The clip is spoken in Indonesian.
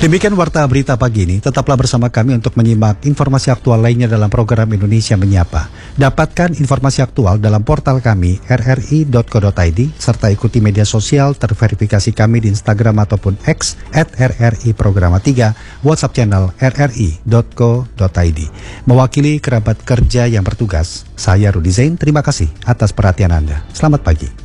Demikian Warta Berita Pagi ini. Tetaplah bersama kami untuk menyimak informasi aktual lainnya dalam program Indonesia Menyapa. Dapatkan informasi aktual dalam portal kami rri.co.id serta ikuti media sosial terverifikasi kami di Instagram ataupun X @RRI Programa 3, WhatsApp channel rri.co.id. Mewakili kerabat kerja yang bertugas, saya Rudi Zain. Terima kasih atas perhatian Anda. Selamat pagi.